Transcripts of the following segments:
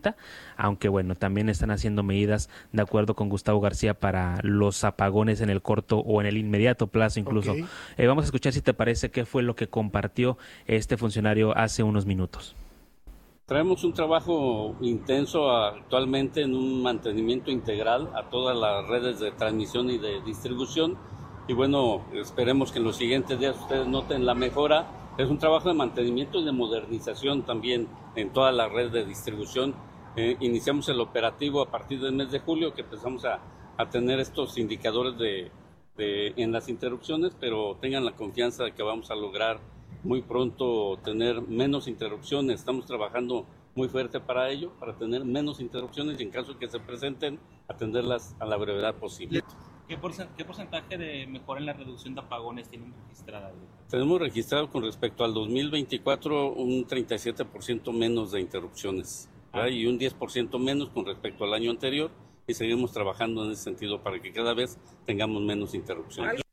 tormenta, aunque bueno, también están haciendo medidas de acuerdo con Gustavo García para los apagones en el corto o en el inmediato plazo incluso. Okay. Vamos a escuchar, si te parece, qué fue lo que compartió este funcionario hace unos minutos. Traemos un trabajo intenso actualmente en un mantenimiento integral a todas las redes de transmisión y de distribución, y bueno, esperemos que en los siguientes días ustedes noten la mejora. Es un trabajo de mantenimiento y de modernización también en toda la red de distribución. Iniciamos el operativo a partir del mes de julio, que empezamos a tener estos indicadores en las interrupciones, pero tengan la confianza de que vamos a lograr muy pronto tener menos interrupciones. Estamos trabajando muy fuerte para ello, para tener menos interrupciones y en caso de que se presenten, atenderlas a la brevedad posible. ¿Qué porcentaje de mejora en la reducción de apagones tienen registrada? Tenemos registrado con respecto al 2024 un 37% menos de interrupciones, y un 10% menos con respecto al año anterior, y seguimos trabajando en ese sentido para que cada vez tengamos menos interrupciones.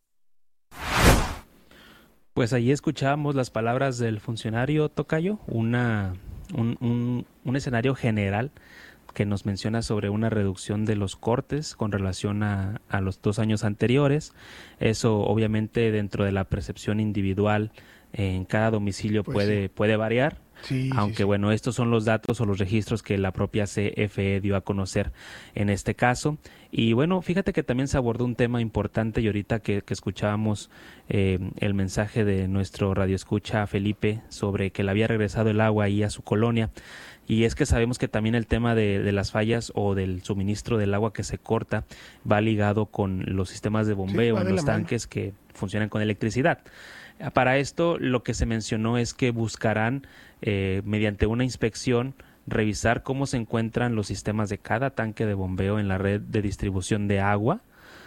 Pues allí escuchábamos las palabras del funcionario Tocayo, un escenario general que nos menciona sobre una reducción de los cortes con relación a los 2 años anteriores. Eso obviamente dentro de la percepción individual en cada domicilio puede variar. Sí, aunque bueno, estos son los datos o los registros que la propia CFE dio a conocer en este caso. Y bueno, fíjate que también se abordó un tema importante, y ahorita que escuchábamos el mensaje de nuestro radioescucha Felipe sobre que le había regresado el agua ahí a su colonia, y es que sabemos que también el tema de las fallas o del suministro del agua que se corta va ligado con los sistemas de bombeo en los tanques que funcionan con electricidad. Para esto, lo que se mencionó es que buscarán, mediante una inspección, revisar cómo se encuentran los sistemas de cada tanque de bombeo en la red de distribución de agua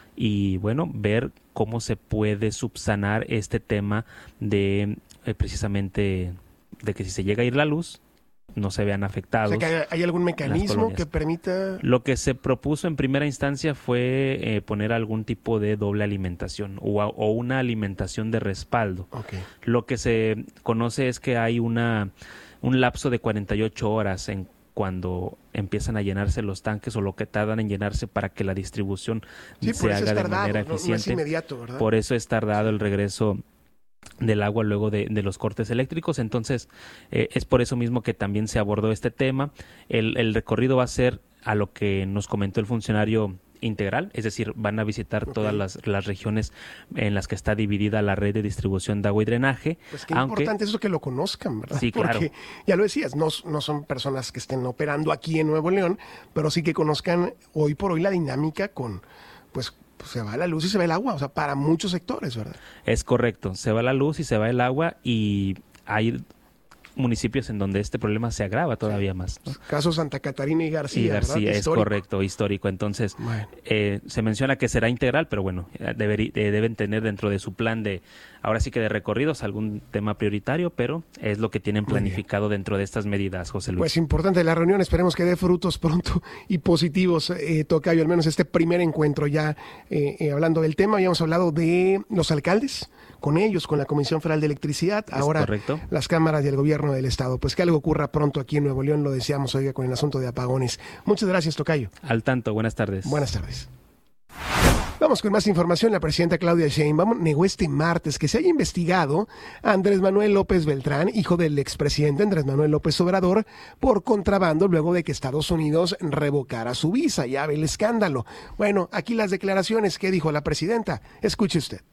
y, bueno, ver cómo se puede subsanar este tema de, precisamente, de que si se llega a ir la luz, no se vean afectados. O sea, que ¿hay algún mecanismo que permita...? Lo que se propuso en primera instancia fue poner algún tipo de doble alimentación o una alimentación de respaldo. Okay. Lo que se conoce es que hay un lapso de 48 horas en cuando empiezan a llenarse los tanques o lo que tardan en llenarse para que la distribución se haga de manera eficiente. No es inmediato, ¿verdad? Por eso es tardado el regreso del agua luego de los cortes eléctricos. Entonces es por eso mismo que también se abordó este tema. El recorrido va a ser a lo que nos comentó el funcionario integral, es decir, van a visitar todas las regiones en las que está dividida la red de distribución de agua y drenaje. Pues qué importante eso que lo conozcan, ¿verdad? Sí, claro. Porque ya lo decías, no son personas que estén operando aquí en Nuevo León, pero sí que conozcan hoy por hoy la dinámica con, pues se va la luz y se va el agua, o sea, para muchos sectores, ¿verdad? Es correcto, se va la luz y se va el agua, y hay municipios en donde este problema se agrava todavía más, ¿no? Caso Santa Catarina y García, ¿verdad? Es histórico. Correcto, histórico. Entonces, bueno, se menciona que será integral, pero bueno, deben tener dentro de su plan ahora sí que de recorridos, algún tema prioritario, pero es lo que tienen planificado dentro de estas medidas, José Luis. Pues importante la reunión, esperemos que dé frutos pronto y positivos, Tocayo, al menos este primer encuentro ya hablando del tema. Habíamos hablado de los alcaldes, con ellos, con la Comisión Federal de Electricidad, ahora las cámaras y el gobierno del estado. Pues que algo ocurra pronto aquí en Nuevo León, lo deseamos, oiga, con el asunto de apagones. Muchas gracias, Tocayo. Al tanto, buenas tardes. Buenas tardes. Vamos con más información. La presidenta Claudia Sheinbaum negó este martes que se haya investigado a Andrés Manuel López Beltrán, hijo del expresidente Andrés Manuel López Obrador, por contrabando luego de que Estados Unidos revocara su visa. Ya ve el escándalo. Bueno, aquí las declaraciones que dijo la presidenta. Escuche usted.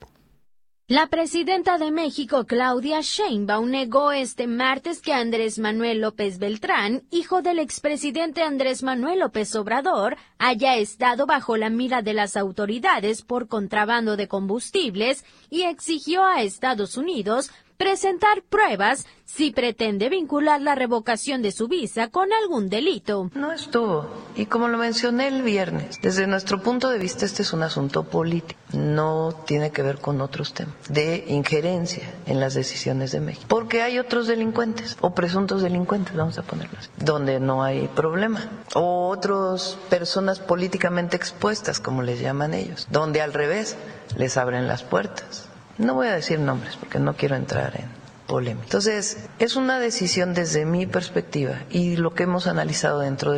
La presidenta de México, Claudia Sheinbaum, negó este martes que Andrés Manuel López Beltrán, hijo del expresidente Andrés Manuel López Obrador, haya estado bajo la mira de las autoridades por contrabando de combustibles y exigió a Estados Unidos presentar pruebas si pretende vincular la revocación de su visa con algún delito. No estuvo. Y como lo mencioné el viernes, desde nuestro punto de vista este es un asunto político. No tiene que ver con otros temas de injerencia en las decisiones de México. Porque hay otros delincuentes o presuntos delincuentes, vamos a ponerlo así, donde no hay problema. O otras personas políticamente expuestas, como les llaman ellos, donde al revés les abren las puertas. No voy a decir nombres porque no quiero entrar en polémica. Entonces, es una decisión desde mi perspectiva y lo que hemos analizado dentro de